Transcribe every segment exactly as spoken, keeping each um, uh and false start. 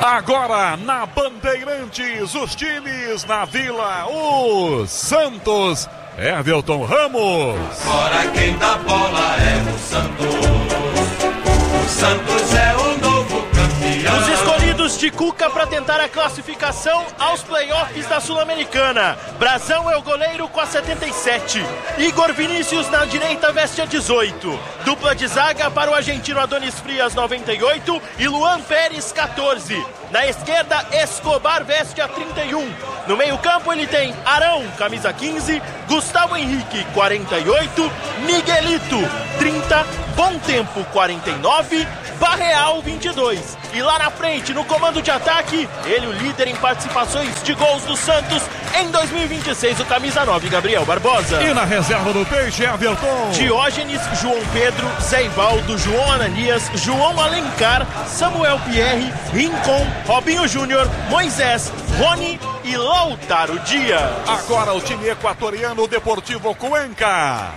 Agora na Bandeirantes, os times na Vila, o Santos, Everton Ramos. Agora quem dá bola é o Santos. O Santos é o novo campeão. Os escolhidos de Cuca para tentar a classificação aos playoffs da Sul-Americana. Brazão é o goleiro com a setenta e sete. Igor Vinícius na direita veste a dezoito. Dupla de zaga para o argentino Adonis Frias, noventa e oito, e Luan Pérez, catorze. Na esquerda, Escobar veste a trinta e um. No meio-campo ele tem Arão, camisa quinze, Gustavo Henrique, quarenta e oito, Miguelito, trinta, Bom Tempo, quarenta e nove, Barreal, vinte e dois. E lá na frente, no comando de ataque, ele o líder em participações de gols do Santos em dois mil e vinte e seis, o camisa nove, Gabriel Barbosa. E na reserva do Peixe, Everton. Diógenes, João Pedro, Zé Ivaldo, João Ananias, João Alencar, Samuel Pierre, Rincon, Robinho Júnior, Moisés, Rony e Lautaro Dias. Agora o time equatoriano, Deportivo Cuenca.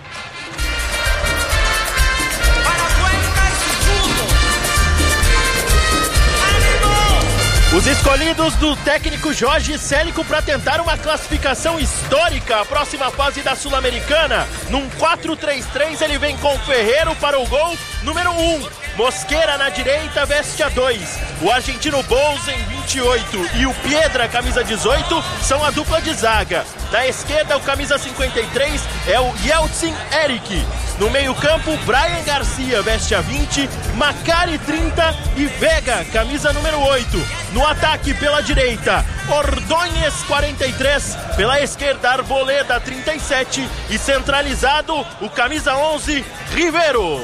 Os escolhidos do técnico Jorge Célico para tentar uma classificação histórica à próxima fase da Sul-Americana. Num quatro três três ele vem com Ferreiro para o gol número um. Mosquera na direita veste a dois. O argentino Bolsen, vinte e oito, e o Piedra, camisa dezoito, são a dupla de zaga. Na esquerda, o camisa cinquenta e três é o Yeltsin Eric. No meio-campo, Brian Garcia veste a vinte, Macari trinta e Vega, camisa número oito. No ataque pela direita, Ordonez quarenta e três, pela esquerda, Arboleda trinta e sete e centralizado, o camisa onze, Rivero.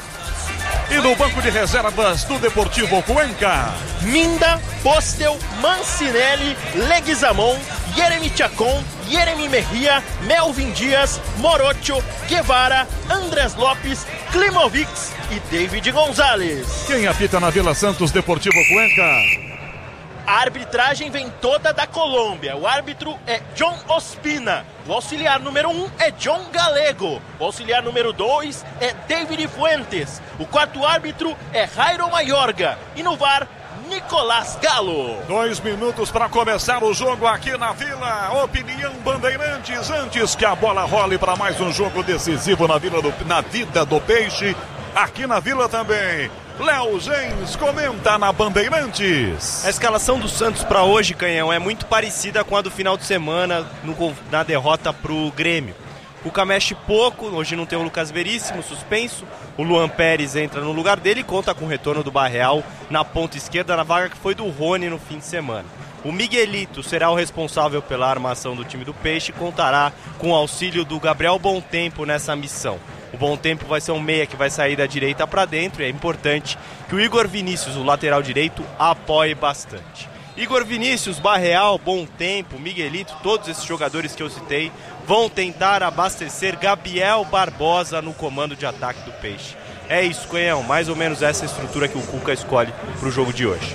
E no banco de reservas do Deportivo Cuenca, Minda, Postel, Mancinelli, Leguizamon, Yeremi Chacon, Yeremi Mejia, Melvin Dias, Morocho, Guevara, Andrés Lopes, Klimovics e David Gonzalez. Quem apita na Vila Santos, Deportivo Cuenca? A arbitragem vem toda da Colômbia. O árbitro é John Ospina. O auxiliar número um é John Galego. O auxiliar número dois é David Fuentes. O quarto árbitro é Jairo Mayorga. E no V A R, Nicolás Galo. Dois minutos para começar o jogo aqui na Vila. Opinião Bandeirantes, antes que a bola role para mais um jogo decisivo na, Vila do, na vida do Peixe. Aqui na Vila também. Léo Gens comenta na Bandeirantes. A escalação do Santos para hoje, Canhão, é muito parecida com a do final de semana no, na derrota pro Grêmio. O Cuca mexe pouco, hoje não tem o Lucas Veríssimo suspenso. O Luan Pérez entra no lugar dele e conta com o retorno do Barreal na ponta esquerda, na vaga que foi do Rony no fim de semana. O Miguelito será o responsável pela armação do time do Peixe e contará com o auxílio do Gabriel Bom Tempo nessa missão. O Bom Tempo vai ser um meia que vai sair da direita para dentro e é importante que o Igor Vinícius, o lateral direito, apoie bastante. Igor Vinícius, Barreal, Bom Tempo, Miguelito, todos esses jogadores que eu citei vão tentar abastecer Gabriel Barbosa no comando de ataque do Peixe. É isso, Canhão, mais ou menos essa estrutura que o Cuca escolhe para o jogo de hoje.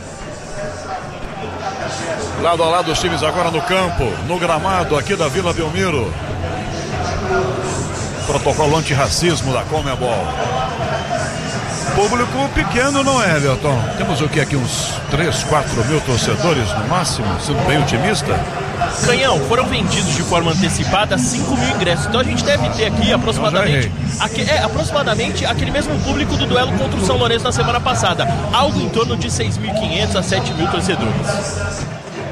Lado a lado os times agora no campo, no gramado aqui da Vila Belmiro. Protocolo antirracismo da Conmebol. Público pequeno, não é, Everton? Temos o que aqui? Uns três, quatro mil torcedores no máximo, sendo bem otimista? Canhão, foram vendidos de forma antecipada cinco mil ingressos. Então a gente deve ter aqui aproximadamente, aqui, é, aproximadamente aquele mesmo público do duelo contra o São Lourenço na semana passada. Algo em torno de seis mil e quinhentos a sete mil torcedores.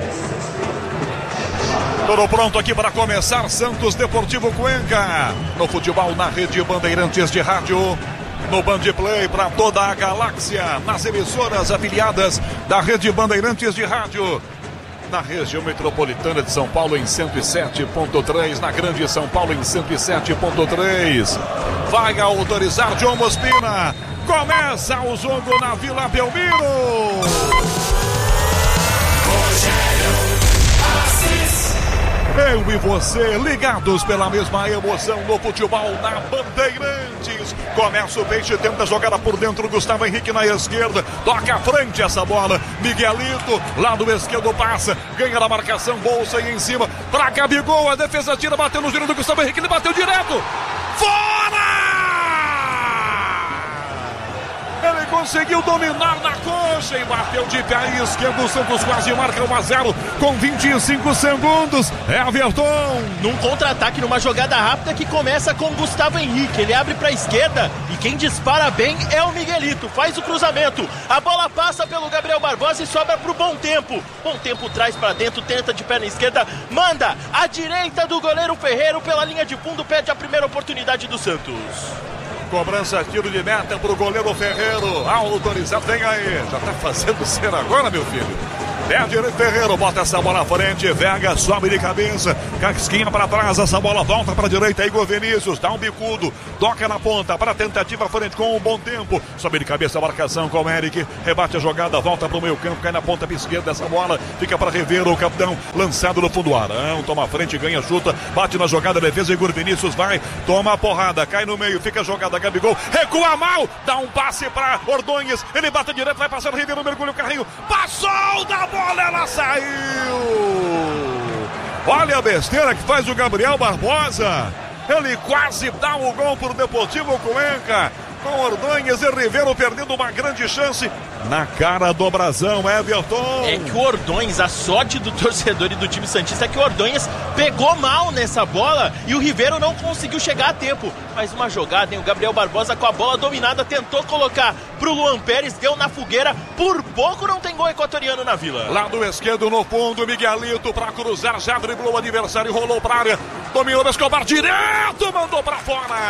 Tudo pronto aqui para começar. Santos Deportivo Cuenca. No futebol, na rede Bandeirantes de rádio. No Band Play para toda a galáxia. Nas emissoras afiliadas da rede Bandeirantes de rádio. Na região metropolitana de São Paulo em cento e sete ponto três. Na grande São Paulo em cento e sete ponto três. Vai autorizar John Ospina. Começa o jogo na Vila Belmiro. Eu e você, ligados pela mesma emoção no futebol na Bandeirantes. Começa o Peixe, tenta a jogada por dentro, Gustavo Henrique na esquerda, toca à frente essa bola, Miguelito, lado esquerdo passa, ganha na marcação, Bolsa aí em cima, pra Gabigol, a defesa tira, bateu no giro do Gustavo Henrique, ele bateu direto, fora! Ele conseguiu dominar na coxa e bateu de pé esquerdo. O Santos quase marca um a zero com vinte e cinco segundos. Everton. Num contra-ataque, numa jogada rápida que começa com Gustavo Henrique. Ele abre para a esquerda e quem dispara bem é o Miguelito. Faz o cruzamento. A bola passa pelo Gabriel Barbosa e sobra para o Bom Tempo. Bom Tempo traz para dentro, tenta de perna esquerda, manda à direita do goleiro Ferreiro pela linha de fundo, pede a primeira oportunidade do Santos. Cobrança, tiro de meta pro goleiro Ferreiro. Autorizado, vem aí. Já tá fazendo cena agora, meu filho. Pé direito, Ferreiro, bota essa bola à frente, Vega sobe de cabeça, casquinha para trás, essa bola volta para a direita, Igor Vinícius, dá um bicudo, toca na ponta, para a tentativa à frente com um Bom Tempo, sobe de cabeça a marcação com o Eric, rebate a jogada, volta para o meio campo, cai na ponta esquerda, essa bola fica para rever o capitão, lançado no fundo do Arão, toma a frente, ganha, chuta, bate na jogada, defesa, Igor Vinícius vai, toma a porrada, cai no meio, fica a jogada, Gabigol, recua mal, dá um passe para Ordonhes, ele bate direto, vai passando, Ribeiro, mergulha o carrinho, passou da bola, ela saiu! Olha a besteira que faz o Gabriel Barbosa. Ele quase dá o gol para o Deportivo Cuenca. Com Ordonhes e Ribeiro perdendo uma grande chance. Na cara do Brasão, Everton. É que o Ordonhes, a sorte do torcedor e do time santista é que o Ordonhes pegou mal nessa bola e o Ribeiro não conseguiu chegar a tempo. Mais uma jogada, hein? O Gabriel Barbosa com a bola dominada tentou colocar pro Luan Pérez, deu na fogueira. Por pouco não tem gol equatoriano na Vila. Lado esquerdo no fundo, Miguelito para cruzar, já driblou o adversário, rolou pra área. Dominou Escobar direto, mandou pra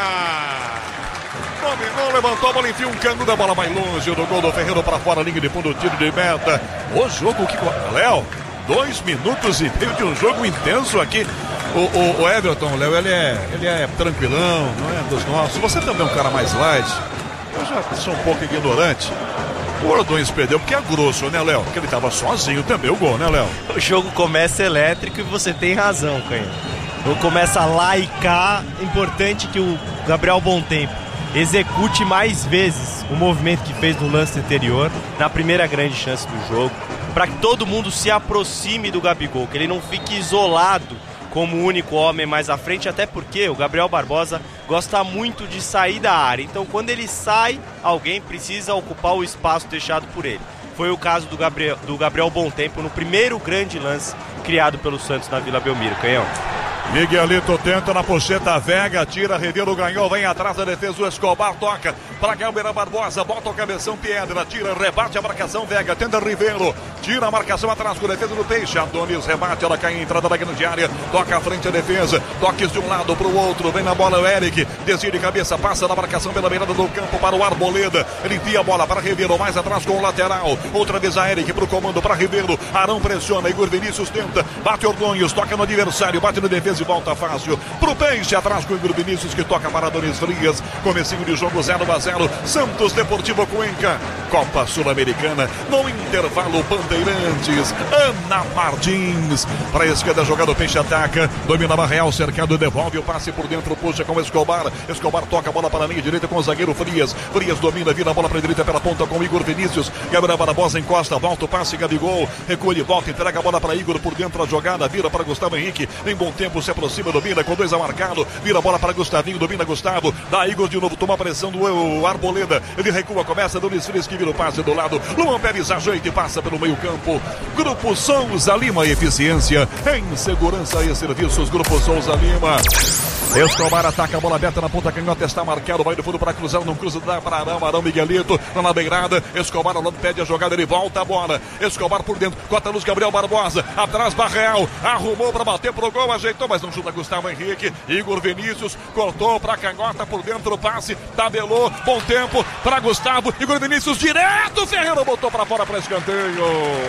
fora. Dominou, levantou a bola, enfia um cano da bola mais longe do gol do Ferreiro para fora, linha de fundo, tiro de meta. O jogo que... Léo, dois minutos e meio de um jogo intenso aqui. O, o, o Everton, Léo, ele é, ele é tranquilão, não é dos nossos. Você também é um cara mais light. Eu já sou um pouco ignorante. O Ordonhes perdeu porque é grosso, né, Léo? Porque ele estava sozinho também, o gol, né, Léo? O jogo começa elétrico e você tem razão, Canha. O começa lá e cá. Importante que o Gabriel Bom Tempo execute mais vezes o movimento que fez no lance anterior, na primeira grande chance do jogo, para que todo mundo se aproxime do Gabigol, que ele não fique isolado como o único homem mais à frente, até porque o Gabriel Barbosa gosta muito de sair da área. Então, quando ele sai, alguém precisa ocupar o espaço deixado por ele. Foi o caso do Gabriel, do Gabriel Bom Tempo no primeiro grande lance criado pelo Santos na Vila Belmiro. Canhão. Miguelito tenta na pocheta, Vega, tira, Ribeiro ganhou, vem atrás da defesa, o Escobar toca para Gabriel Barbosa, bota o cabeção, Piedra, tira, rebate a marcação, Vega, tenta Ribeiro, tira a marcação atrás com a defesa do Peixe, Adonis rebate, ela cai em entrada da grande área, toca à frente a defesa, toques de um lado para o outro, vem na bola o Eric, decide cabeça, passa na marcação pela beirada do campo para o Arboleda, ele envia a bola para Ribeiro, mais atrás com o lateral, outra vez a Eric para o comando para Ribeiro, Arão pressiona, Igor Vinícius tenta, bate Ordonhes, toca no adversário, bate no defesa e volta fácil pro Peixe, atrás com o Igor Vinícius que toca para Adonis Frias, comecinho de jogo zero a zero, Santos Deportivo Cuenca, Copa Sul-Americana, no intervalo Bandeirantes, Ana Martins, para a esquerda jogada o Peixe ataca, domina Barreal, cercado, devolve o passe por dentro, puxa com Escobar, Escobar toca a bola para a linha direita com o zagueiro Frias, Frias domina, vira a bola para a direita pela ponta com o Igor Vinícius, Gabriel Barbosa encosta, volta o passe, Gabigol, recua de volta, entrega a bola para Igor por dentro, a jogada, vira para Gustavo Henrique, em Bom Tempo se aproxima, domina com dois a marcado, vira a bola para Gustavinho, domina Gustavo, dá Igor de novo, toma a pressão do o Arboleda, ele recua, começa Donis Frias que vira o passe do lado, Luan Pérez ajeita e passa pelo meio campo, Grupo Souza Lima, eficiência em segurança e serviços, Grupo Souza Lima. Escobar ataca a bola aberta na ponta canhota, está marcado, vai do fundo para cruzar, não cruza, dá para Arão, Arão Miguelito, na beirada, Escobar ao lado, pede a jogada, ele volta a bola, Escobar por dentro, cota luz, Gabriel Barbosa, atrás Barreal, arrumou para bater pro gol, ajeitou, mas não chuta Gustavo Henrique, Igor Vinícius, cortou para canhota por dentro, passe, tabelou, Bom Tempo para Gustavo, Igor Vinícius direto, Ferreira botou para fora para escanteio,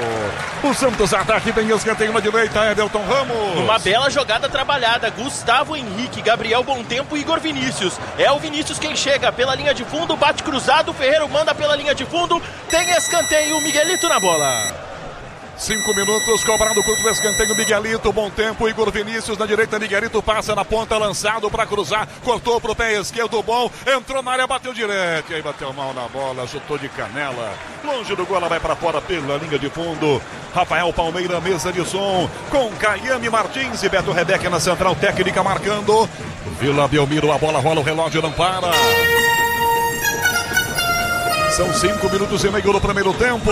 o Santos ataque, tem escanteio na direita, Everton Ramos. Uma bela jogada trabalhada, Gustavo Henrique, Gabriel Bom Tempo e Igor Vinícius. É o Vinícius quem chega pela linha de fundo, bate cruzado, Ferreiro manda pela linha de fundo, tem escanteio, Miguelito na bola. Cinco minutos, cobrado contra o escanteio, Miguelito, Bom Tempo, Igor Vinícius na direita, Miguelito passa na ponta, lançado para cruzar, cortou pro pé esquerdo, bom, entrou na área, bateu direto, e aí bateu mal na bola, chutou de canela, longe do gol, ela vai para fora pela linha de fundo, Rafael Palmeira, mesa de som, com Caiame Martins e Beto Rebeca na central técnica marcando, Vila Belmiro, a bola rola, o relógio não para. São cinco minutos e meio no primeiro tempo.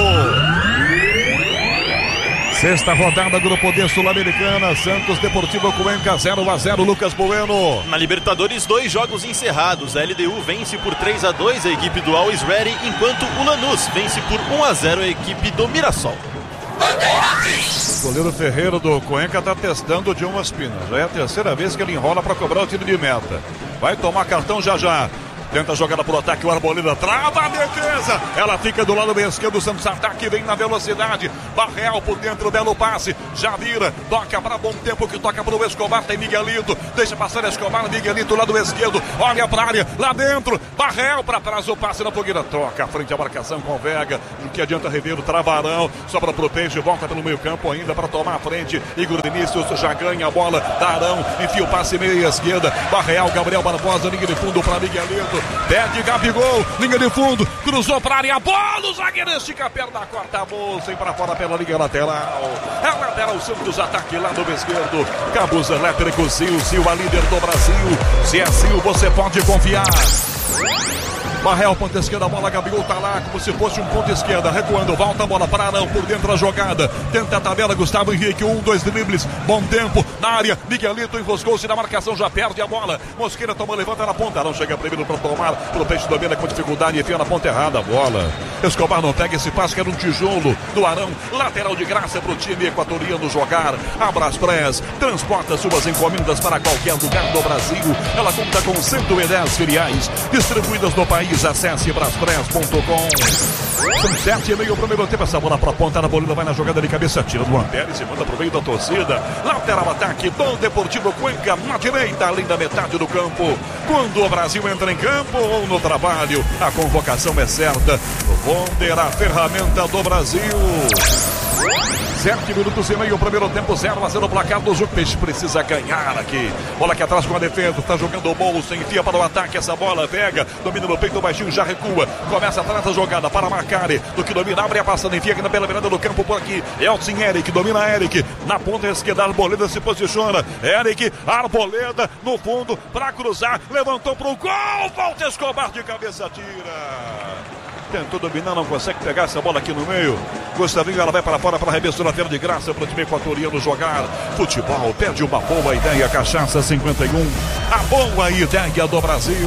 Sexta rodada, Grupo D Sul-Americana, Santos Deportivo Cuenca zero a zero, Lucas Bueno. Na Libertadores, dois jogos encerrados. A L D U vence por três a dois a equipe do Always Ready, enquanto o Lanús vence por um a zero a equipe do Mirassol. O goleiro Ferreira do Cuenca está testando o John Ospina. Já é a terceira vez que ele enrola para cobrar o tiro de meta. Vai tomar cartão já já. Tenta a jogada pro ataque, o Arboleda trava a defesa. Ela fica do lado esquerdo, o Santos ataque, vem na velocidade. Barreal por dentro, belo passe. Já vira, toca para bom tempo que toca pro Escobar, tem Miguelito. Deixa passar Escobar, Miguelito lado esquerdo. Olha pra área, lá dentro. Barreal para trás, o passe na fogueira. Toca, frente à marcação com Vega. No que adianta Ribeiro, Travarão. Sobra pro Peixe, volta pelo meio campo ainda para tomar a frente. Igor Vinícius já ganha a bola. Darão, enfia o passe meia esquerda. Barreal, Gabriel Barbosa, linha de fundo para Miguelito. Pede Gabigol, linha de fundo, cruzou para a área, bola, o zagueiro estica a perna, corta a bolsa e para fora pela linha lateral. É lateral, Santos ataque lá no esquerdo. Cabos elétrico, Sil, Sil, a líder do Brasil. Se é Sil, você pode confiar. Barreal, ponta esquerda, a bola, Gabigol tá lá como se fosse um ponto esquerda, recuando, volta a bola para Arão, por dentro da jogada, tenta a tabela, Gustavo Henrique, um, dois dribles, bom tempo, na área, Miguelito enroscou-se na marcação, já perde a bola, Mosqueira toma, levanta na ponta, Arão chega primeiro para tomar, pro Peixe domina com dificuldade, enfia na ponta errada a bola, Escobar não pega esse passe, que era um tijolo do Arão, lateral de graça pro time equatoriano jogar, a Braspress transporta suas encomendas para qualquer lugar do Brasil, ela conta com cento e dez filiais, distribuídas no país. Acesse braspress ponto com. São sete e meio pro primeiro tempo. Essa bola pra ponta, a Bolívia vai na jogada de cabeça, tira do Ampérez e manda pro meio da torcida. Lateral ataque do Deportivo Cuenca na direita, além da metade do campo. Quando o Brasil entra em campo ou no trabalho, a convocação é certa. Wonder, a ferramenta do Brasil. Sete minutos e meio, primeiro tempo, zero a zero, placar do jogo. Peixe precisa ganhar aqui. Bola aqui atrás com a defesa, tá jogando o bolso, enfia para o ataque, essa bola pega, domina no peito baixinho, já recua, começa atrás da jogada para Macari, do que domina, abre a passada, enfia aqui na pela beirada do campo por aqui, Elton Eric, domina Eric, na ponta esquerda, Arboleda se posiciona, Eric, Arboleda no fundo, para cruzar, levantou pro gol, volta Escobar de cabeça, tira. Tentou dominar, não consegue pegar essa bola aqui no meio. Gustavinho, ela vai para fora para arremesso na tela de graça para o time equatoriano jogar. Futebol, pede uma boa ideia. Cachaça cinquenta e um, a boa ideia do Brasil.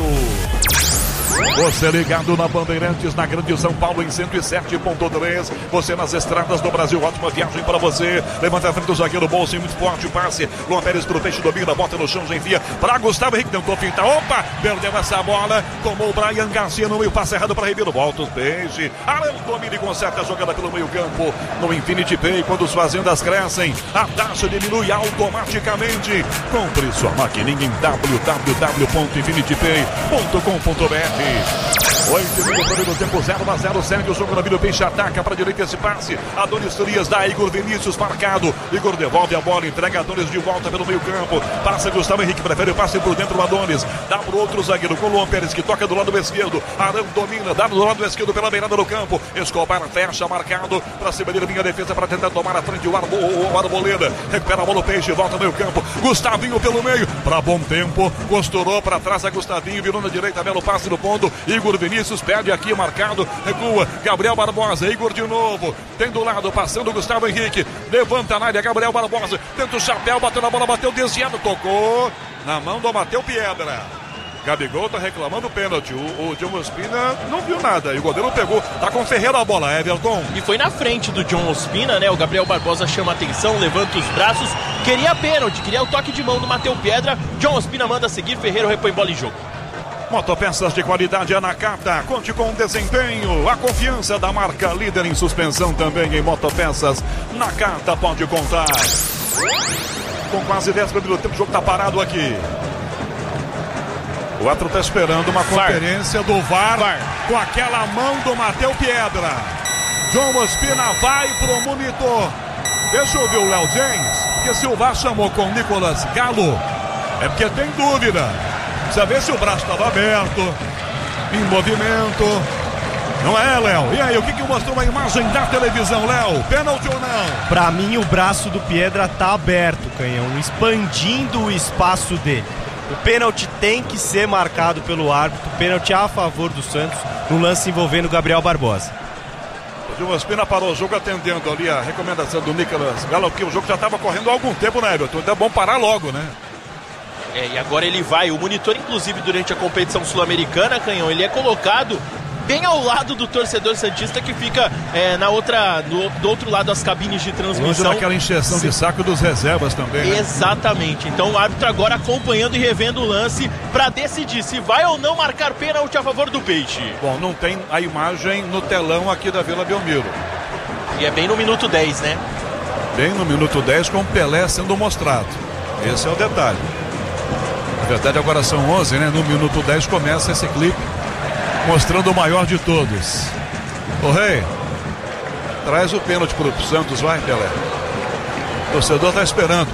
Você ligado na Bandeirantes, na Grande São Paulo em cento e sete ponto três. Você nas estradas do Brasil, ótima viagem para você. Levanta a frente do zagueiro, bolso muito forte, passe. Luan Pérez pro Peixe, domina, bota no chão, já enfia para Gustavo Henrique, tentou fintar. Opa, perdeu essa bola. Tomou o Brian Garcia no meio, passe errado para Ribeiro. Volta o Peixe. Arão domina e conserta a jogada pelo meio campo. No Infinity Pay, quando as fazendas crescem, a taxa diminui automaticamente. Compre sua maquininha em w w w ponto infinity pay ponto com ponto b r. oito e meio no primeiro tempo, zero a zero, segue o jogo na vida, o Peixe ataca para a direita esse passe, Adonis Trias dá Igor Vinícius marcado, Igor devolve a bola, entrega Adonis de volta pelo meio campo, passa Gustavo Henrique, prefere o passe por dentro, o Adonis, dá para o outro zagueiro, com o Luan Pérez que toca do lado esquerdo, Arão domina, dá do lado esquerdo pela beirada do campo, Escobar fecha, marcado, para cima dele vinha a defesa para tentar tomar a frente, o, Arbo, o Arboleda, recupera a bola o Peixe, volta no meio campo, Gustavinho pelo meio, para bom tempo, costurou para trás a Gustavinho, virou na direita, belo passe no ponto, Igor Vinícius perde aqui, marcado, recua, Gabriel Barbosa, Igor de novo, tem do lado, passando Gustavo Henrique, levanta na área, Gabriel Barbosa, tenta o chapéu, bateu na bola, bateu desviado, tocou na mão do Matheus Piedra. Gabigol tá reclamando o pênalti, o, o John Ospina não viu nada, e o goleiro pegou, tá com o Ferreira a bola, Everton. E foi na frente do John Ospina, né, o Gabriel Barbosa chama a atenção, levanta os braços, queria pênalti, queria o toque de mão do Matheus Piedra, John Ospina manda seguir, Ferreira repõe bola em jogo. Motopeças de qualidade é na Capta, conte com o desempenho, a confiança da marca líder em suspensão também em motopeças, na Capta pode contar. Com quase dez minutos do tempo, o jogo tá parado aqui. O árbitro tá esperando uma conferência do V A R, V A R com aquela mão do Matheus Piedra. John Ospina vai pro monitor. Deixa eu ouvir o Léo James, porque se o V A R chamou com o Nicolas Galo, é porque tem dúvida. Precisa ver se o braço estava aberto, em movimento. Não é, Léo? E aí, o que, que mostrou a imagem da televisão, Léo? Pênalti ou não? Pra mim, o braço do Piedra tá aberto, Canhão, expandindo o espaço dele. O pênalti tem que ser marcado pelo árbitro, pênalti a favor do Santos. no lance envolvendo Gabriel Barbosa. O Gilmar Spina parou o jogo atendendo ali a recomendação do Nicolas Galo, porque o jogo já estava correndo há algum tempo, né, Everton? Então é bom parar logo, né? É, e agora ele vai, o monitor, inclusive, durante a competição sul-americana, Canhão, ele é colocado bem ao lado do torcedor santista que fica é, na outra, do, do outro lado das cabines de transmissão. Aquela encheção de saco dos reservas também, né? Exatamente. Então o árbitro agora acompanhando e revendo o lance para decidir se vai ou não marcar pênalti a favor do Peixe. Bom, não tem a imagem no telão aqui da Vila Belmiro. E é bem no minuto dez, né? Bem no minuto dez, com o Pelé sendo mostrado. Esse é o detalhe. Na verdade agora são onze, né? No minuto dez começa esse clipe mostrando o maior de todos. Ô Rei, traz o pênalti pro Santos, vai, Pelé. O torcedor tá esperando.